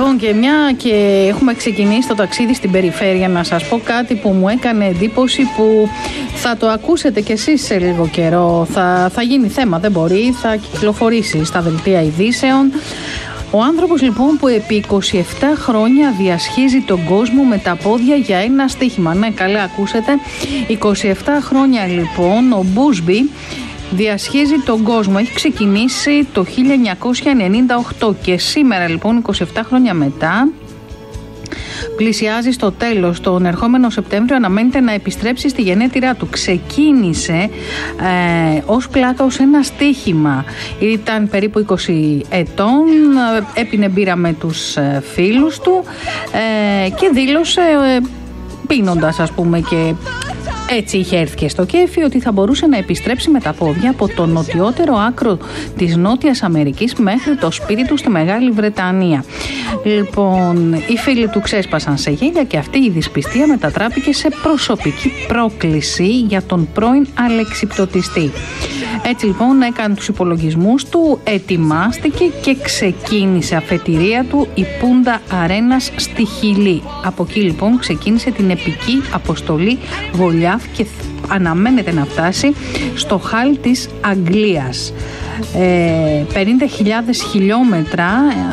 Λοιπόν, και μια και έχουμε ξεκινήσει το ταξίδι στην περιφέρεια, να σας πω κάτι που μου έκανε εντύπωση, που θα το ακούσετε κι εσείς σε λίγο καιρό. Θα γίνει θέμα, δεν μπορεί, θα κυκλοφορήσει στα δελτία ειδήσεων. Ο άνθρωπος λοιπόν που επί 27 χρόνια διασχίζει τον κόσμο με τα πόδια για ένα στοίχημα. Ναι, καλά ακούσετε. 27 χρόνια λοιπόν ο Μπούσμπι διασχίζει τον κόσμο. Έχει ξεκινήσει το 1998 και σήμερα λοιπόν 27 χρόνια μετά πλησιάζει στο τέλος. Τον ερχόμενο Σεπτέμβριο αναμένεται να επιστρέψει στη γενέτειρά του. Ξεκίνησε ως πλάκα, ως ένα στοίχημα. Ήταν περίπου 20 ετών, έπινε μπύρα με τους φίλους του και δήλωσε, πίνοντας ας πούμε, και έτσι είχε έρθει και στο κέφι, ότι θα μπορούσε να επιστρέψει με τα πόδια από το νοτιότερο άκρο της Νότιας Αμερικής μέχρι το σπίτι του στη Μεγάλη Βρετανία. Λοιπόν, οι φίλοι του ξέσπασαν σε γέλια και αυτή η δυσπιστία μετατράπηκε σε προσωπική πρόκληση για τον πρώην αλεξιπτωτιστή. Έτσι λοιπόν έκανε τους υπολογισμούς του, ετοιμάστηκε και ξεκίνησε αφετηρία του η Πούντα Αρένας στη Χιλή. Από εκεί λοιπόν ξεκίνησε την επική αποστολή Γολιάθ και αναμένεται να φτάσει στο Χαλ της Αγγλίας. 50.000 χιλιόμετρα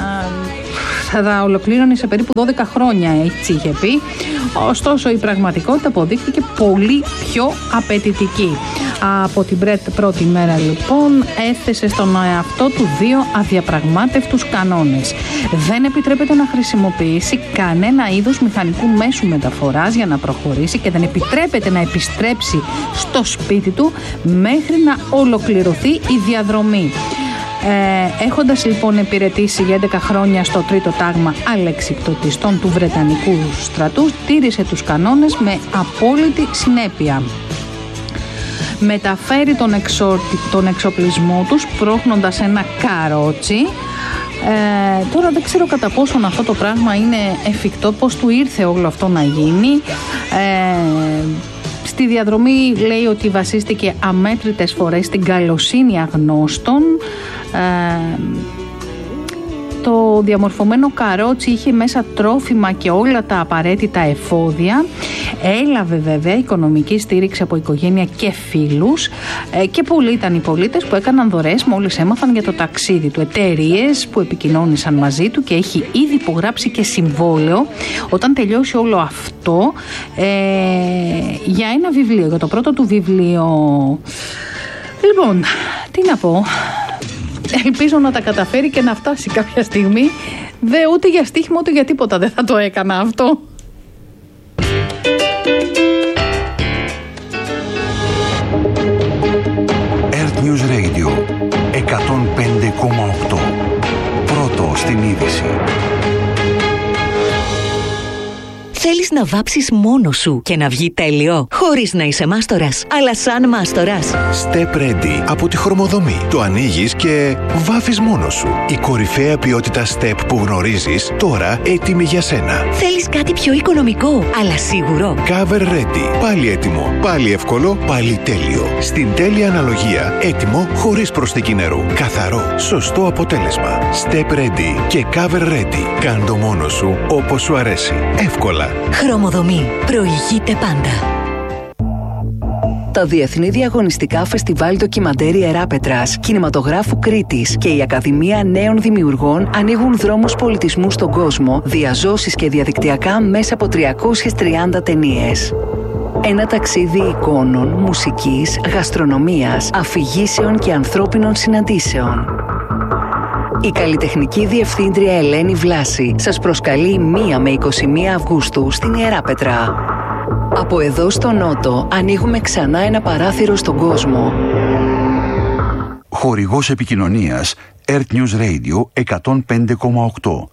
θα τα ολοκλήρωνε σε περίπου 12 χρόνια, έτσι είχε πει. Ωστόσο η πραγματικότητα αποδείχθηκε πολύ πιο απαιτητική. Από την πρώτη μέρα λοιπόν έθεσε στον εαυτό του 2 αδιαπραγμάτευτους κανόνες. Δεν επιτρέπεται να χρησιμοποιήσει κανένα είδος μηχανικού μέσου μεταφοράς για να προχωρήσει και δεν επιτρέπεται να επιστρέψει στο σπίτι του μέχρι να ολοκληρωθεί η διαδρομή. Έχοντας λοιπόν υπηρετήσει για 11 χρόνια στο 3ο τάγμα αλεξιπτωτιστών του Βρετανικού στρατού, τήρησε τους κανόνες με απόλυτη συνέπεια. Μεταφέρει τον εξοπλισμό τους πρόχνοντας ένα καρότσι. Τώρα δεν ξέρω κατά πόσον αυτό το πράγμα είναι εφικτό, πώς του ήρθε όλο αυτό να γίνει. Στη διαδρομή λέει ότι βασίστηκε αμέτρητες φορές στην καλοσύνη αγνώστων. Το διαμορφωμένο καρότσι είχε μέσα τρόφιμα και όλα τα απαραίτητα εφόδια. Έλαβε βέβαια οικονομική στήριξη από οικογένεια και φίλους και πολλοί ήταν οι πολίτες που έκαναν δωρεές μόλις έμαθαν για το ταξίδι του. Εταιρείες που επικοινώνησαν μαζί του και έχει ήδη υπογράψει και συμβόλαιο όταν τελειώσει όλο αυτό για ένα βιβλίο, για το πρώτο του βιβλίο. Λοιπόν, τι να πω. Ελπίζω να τα καταφέρει και να φτάσει κάποια στιγμή. Ούτε για στοίχημα ούτε για τίποτα δεν θα το έκανα αυτό. Earth News Radio 105,8. Πρώτο στην είδηση. Θέλεις να βάψεις μόνος σου και να βγει τέλειο, χωρίς να είσαι μάστορας, αλλά σαν μάστορας. Step Ready από τη Χρωμοδομή. Το ανοίγεις και βάφεις μόνος σου. Η κορυφαία ποιότητα Step που γνωρίζεις, τώρα έτοιμη για σένα. Θέλεις κάτι πιο οικονομικό, αλλά σίγουρο. Cover Ready. Πάλι έτοιμο, πάλι εύκολο, πάλι τέλειο. Στην τέλεια αναλογία, έτοιμο χωρίς προσθήκη νερού. Καθαρό, σωστό αποτέλεσμα. Step Ready και Cover Ready. Κάν' το μόνος σου όπως σου αρέσει. Εύκολα. Χρωμοδομή. Προηγείται πάντα. Τα Διεθνή Διαγωνιστικά Φεστιβάλ Ντοκιμαντέρ Ιεράπετρας, Κινηματογράφου Κρήτης και η Ακαδημία Νέων Δημιουργών ανοίγουν δρόμους πολιτισμού στον κόσμο, διαζώσεις και διαδικτυακά μέσα από 330 ταινίες. Ένα ταξίδι εικόνων, μουσικής, γαστρονομίας, αφηγήσεων και ανθρώπινων συναντήσεων. Η καλλιτεχνική διευθύντρια Ελένη Βλάση σας προσκαλεί 1 με 21 Αυγούστου στην Ιεράπετρα. Από εδώ στο Νότο ανοίγουμε ξανά ένα παράθυρο στον κόσμο. Χορηγός επικοινωνίας Earth News Radio 105,8.